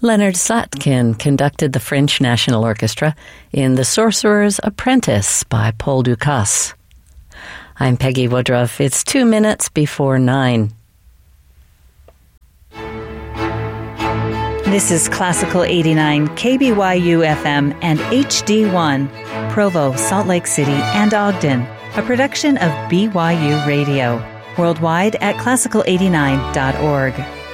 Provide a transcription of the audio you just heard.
Leonard Slatkin conducted the French National Orchestra in The Sorcerer's Apprentice by Paul Dukas. I'm Peggy Woodruff. It's 2 minutes before 9. This is Classical 89, KBYU FM and HD1, Provo, Salt Lake City, and Ogden, a production of BYU Radio. Worldwide at classical89.org.